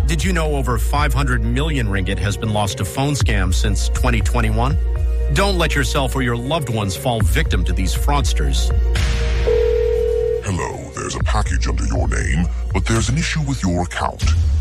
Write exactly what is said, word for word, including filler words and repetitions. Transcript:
Did you know over five hundred million ringgit has been lost to phone scams since twenty twenty-one? Don't let yourself or your loved ones fall victim to these fraudsters. Hello, there's a package under your name, but there's an issue with your account.